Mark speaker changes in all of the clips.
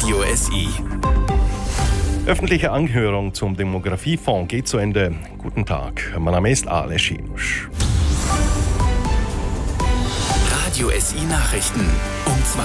Speaker 1: Radio SI.
Speaker 2: Öffentliche Anhörung zum Demografiefonds geht zu Ende. Guten Tag, mein Name ist Aleš Janusz.
Speaker 1: Radio SI Nachrichten um 2.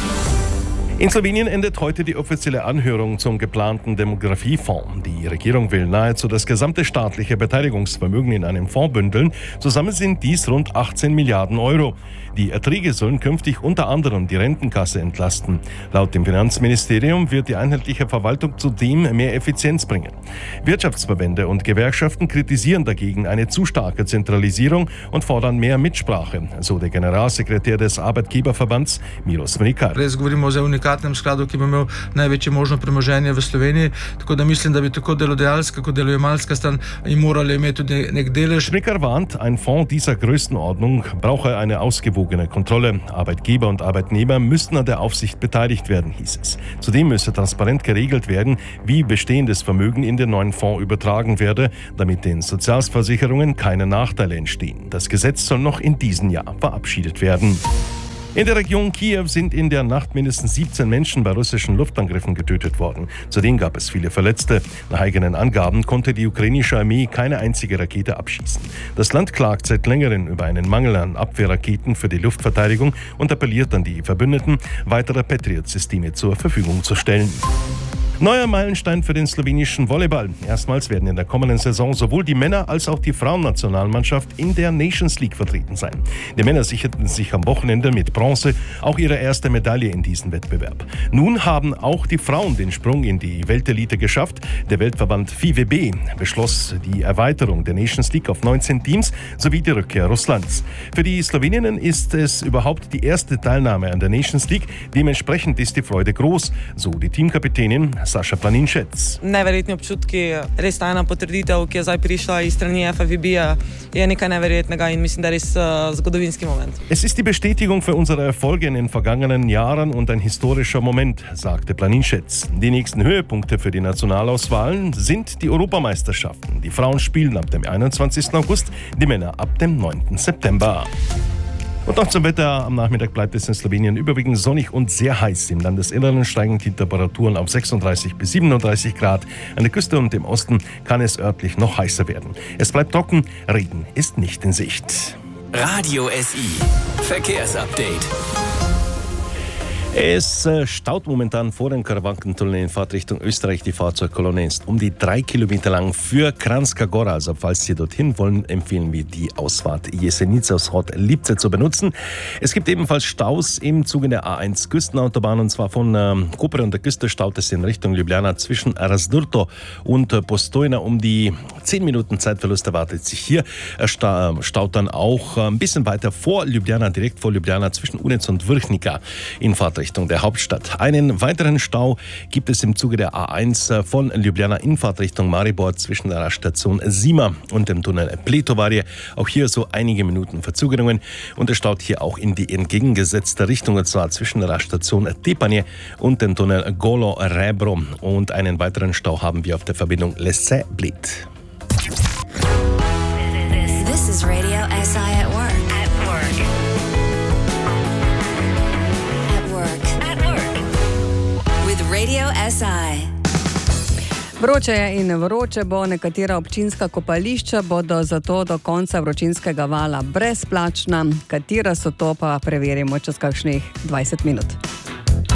Speaker 2: In Slowenien endet heute die offizielle Anhörung zum geplanten Demografiefonds. Die Regierung will nahezu das gesamte staatliche Beteiligungsvermögen in einem Fonds bündeln. Zusammen sind dies rund 18 Milliarden Euro. Die Erträge sollen künftig unter anderem die Rentenkasse entlasten. Laut dem Finanzministerium wird die einheitliche Verwaltung zudem mehr Effizienz bringen. Wirtschaftsverbände und Gewerkschaften kritisieren dagegen eine zu starke Zentralisierung und fordern mehr Mitsprache, so der Generalsekretär des Arbeitgeberverbands Miros Mrikar.
Speaker 3: Unikatnem skladu, ki bo imel največje možno premoženje v Sloveniji, tako da mislim, da bi tako delodajalska kot delojemalska stran morali imeti tudi nek delež.
Speaker 2: Mrikar warnt, ein Fonds dieser Größenordnung brauche eine ausgewogene Kontrolle. Arbeitgeber und Arbeitnehmer müssten an der Aufsicht beteiligt werden, hieß es. Zudem müsse transparent geregelt werden, wie bestehendes Vermögen in den neuen Fonds übertragen werde, damit den Sozialversicherungen keine Nachteile entstehen. Das Gesetz soll noch in diesem Jahr verabschiedet werden. In der Region Kiew sind in der Nacht mindestens 17 Menschen bei russischen Luftangriffen getötet worden. Zudem gab es viele Verletzte. Nach eigenen Angaben konnte die ukrainische Armee keine einzige Rakete abschießen. Das Land klagt seit längerem über einen Mangel an Abwehrraketen für die Luftverteidigung und appelliert an die Verbündeten, weitere Patriot-Systeme zur Verfügung zu stellen. Neuer Meilenstein für den slowenischen Volleyball. Erstmals werden in der kommenden Saison sowohl die Männer- als auch die Frauennationalmannschaft in der Nations League vertreten sein. Die Männer sicherten sich am Wochenende mit Bronze auch ihre erste Medaille in diesem Wettbewerb. Nun haben auch die Frauen den Sprung in die Weltelite geschafft. Der Weltverband FIVB beschloss die Erweiterung der Nations League auf 19 Teams sowie die Rückkehr Russlands. Für die Sloweninnen ist es überhaupt die erste Teilnahme an der Nations League. Dementsprechend ist die Freude groß, so die Teamkapitänin Saša Planinšec.
Speaker 4: Neverjetni občutki, res ta ena potrditev, ki je zdaj prišla iz strani FIVB-ja, je nekaj neverjetnega in mislim, da res zgodovinski Moment.
Speaker 2: Es ist die Bestätigung für unsere Erfolge in den vergangenen Jahren und ein historischer Moment, sagte Planinšec. Die nächsten Höhepunkte für die Nationalauswahlen sind die Europameisterschaften. Die Frauen spielen ab dem 21. August, die Männer ab dem 9. September. Und noch zum Wetter. Am Nachmittag bleibt es in Slowenien überwiegend sonnig und sehr heiß. Im Landesinneren steigen die Temperaturen auf 36 bis 37 Grad. An der Küste und im Osten kann es örtlich noch heißer werden. Es bleibt trocken, Regen ist nicht in Sicht.
Speaker 1: Radio SI Verkehrsupdate.
Speaker 2: Es staut momentan vor dem Karawankentunnel in Fahrtrichtung Österreich. Die Fahrzeugkolonne ist um die 3 Kilometer lang für Kranjska Gora. Also falls Sie dorthin wollen, empfehlen wir die Ausfahrt Jesenice aus Hot Lipce zu benutzen. Es gibt ebenfalls Staus im Zuge der A1 Küstenautobahn und zwar von Koper und der Küste staut es in Richtung Ljubljana zwischen Razdurto und Postojna. Um die 10 Minuten Zeitverlust erwartet sich hier. Staut dann auch ein bisschen weiter vor Ljubljana, direkt vor Ljubljana zwischen Unec und Vrhnika in Fahrtrichtung der Hauptstadt. Einen weiteren Stau gibt es im Zuge der A1 von Ljubljana in Fahrtrichtung Maribor zwischen der Raststation Zima und dem Tunnel Pletovarje. Auch hier so einige Minuten Verzögerungen und es staut hier auch in die entgegengesetzte Richtung, und zwar zwischen der Raststation Tepanje und dem Tunnel Golo Rebro. Und einen weiteren Stau haben wir auf der Verbindung Lesse-Bled.
Speaker 5: This is Radio SI at work. Radio SI.
Speaker 6: Vroče je in vroče bo, nekatera občinska kopališča bodo zato do konca vročinskega vala brezplačna. Katera so to, pa preverimo čez kakšnih 20 minut.